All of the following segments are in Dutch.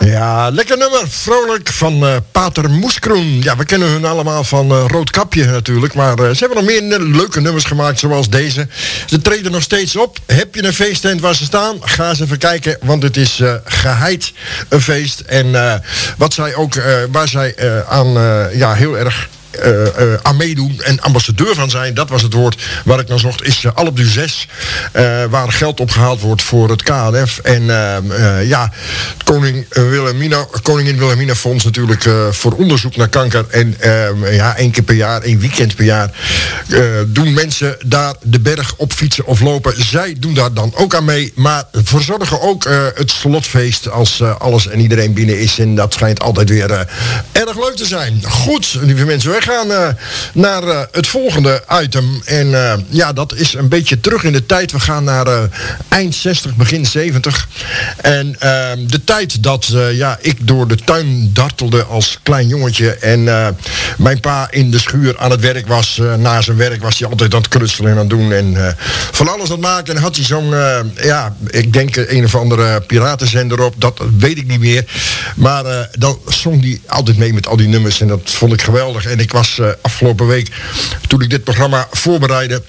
Ja, lekker nummer. Vrolijk van Pater Moeskroen. Ja, we kennen hun allemaal van Roodkapje natuurlijk. Maar ze hebben nog meer leuke nummers gemaakt zoals deze. Ze treden nog steeds op. Heb je een feesttent waar ze staan? Ga eens even kijken, want het is geheid een feest. En wat zij ook, waar zij aan heel erg aan meedoen en ambassadeur van zijn, dat was het woord waar ik naar zocht, is Alpe d'Huez, waar geld opgehaald wordt voor het KNF en Koningin Wilhelmina Fonds natuurlijk voor onderzoek naar kanker en 1 keer per jaar, 1 weekend per jaar doen mensen daar de berg op fietsen of lopen. Zij doen daar dan ook aan mee, maar verzorgen ook het slotfeest als alles en iedereen binnen is en dat schijnt altijd weer erg leuk te zijn. Goed, lieve mensen, wij gaan naar het volgende item. En dat is een beetje terug in de tijd. We gaan naar eind 60, begin 70. En de tijd dat ik door de tuin dartelde als klein jongetje. En mijn pa in de schuur aan het werk was. Na zijn werk was hij altijd aan het knutselen en aan het doen. En van alles aan het maken. En had hij zo'n, ik denk een of andere piratenzender op. Dat weet ik niet meer. Maar dan zong hij altijd mee met al die nummers. En dat vond ik geweldig. En ik was afgelopen week, toen ik dit programma voorbereidde,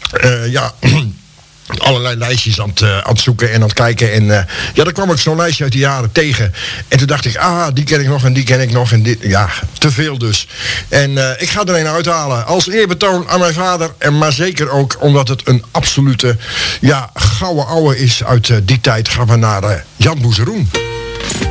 allerlei lijstjes aan het zoeken en aan het kijken. En dan kwam ik zo'n lijstje uit de jaren tegen. En toen dacht ik, die ken ik nog en die ken ik nog. En dit, te veel dus. En ik ga er een uithalen. Als eerbetoon aan mijn vader. En maar zeker ook omdat het een absolute, gouden ouwe is uit die tijd. Gaan we naar Jan Boezeroen.